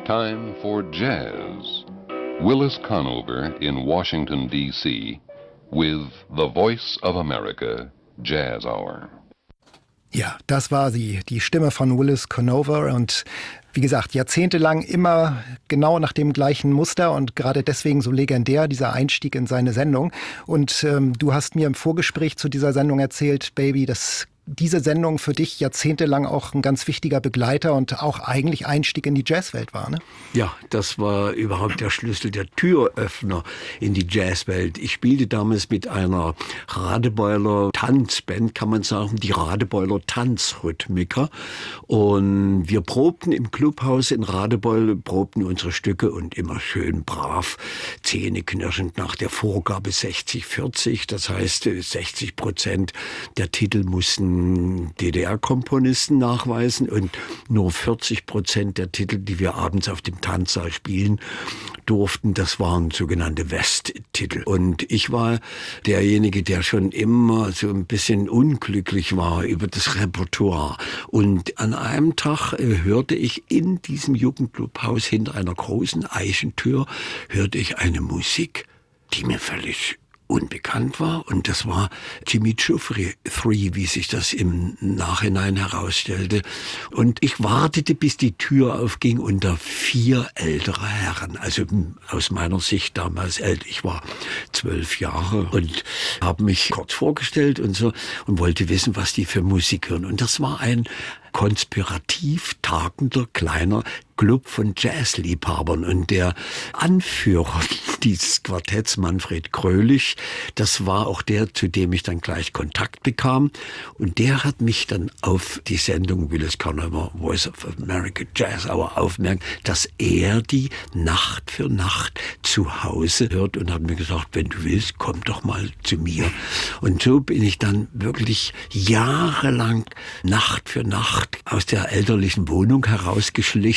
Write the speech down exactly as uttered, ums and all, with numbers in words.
time for jazz. Willis Conover in Washington, D C with The Voice of America Jazz Hour. Ja, das war sie, die Stimme von Willis Conover und wie gesagt, jahrzehntelang immer genau nach dem gleichen Muster und gerade deswegen so legendär, dieser Einstieg in seine Sendung. Und ähm, du hast mir im Vorgespräch zu dieser Sendung erzählt, Baby, dass diese Sendung für dich jahrzehntelang auch ein ganz wichtiger Begleiter und auch eigentlich Einstieg in die Jazzwelt war, ne? Ja, das war überhaupt der Schlüssel, der Türöffner in die Jazzwelt. Ich spielte damals mit einer Radebeuler Tanzband, kann man sagen, die Radebeuler Tanzrhythmiker. Und wir probten im Clubhaus in Radebeul, probten unsere Stücke und immer schön brav, zähneknirschend nach der Vorgabe sechzig vierzig. Das heißt, sechzig Prozent der Titel mussten D D R-Komponisten nachweisen und nur vierzig Prozent der Titel, die wir abends auf dem Tanzsaal spielen durften, das waren sogenannte West-Titel. Und ich war derjenige, der schon immer so ein bisschen unglücklich war über das Repertoire. Und an einem Tag äh, hörte ich in diesem Jugendclubhaus hinter einer großen Eichentür, hörte ich eine Musik, die mir völlig unbekannt war, und das war Jimmy Giuffre drei, wie sich das im Nachhinein herausstellte. Und ich wartete, bis die Tür aufging und da vier ältere Herren, also aus meiner Sicht damals älter, ich war zwölf Jahre und habe mich kurz vorgestellt und so und wollte wissen, was die für Musik hören. Und das war ein konspirativ tagender kleiner Club von Jazzliebhabern. Und der Anführer dieses Quartetts, Manfred Krölich, das war auch der, zu dem ich dann gleich Kontakt bekam. Und der hat mich dann auf die Sendung Willis Conover Voice of America Jazz Hour aufmerken, dass er die Nacht für Nacht zu Hause hört und hat mir gesagt, wenn du willst, komm doch mal zu mir. Und so bin ich dann wirklich jahrelang Nacht für Nacht aus der elterlichen Wohnung herausgeschlichen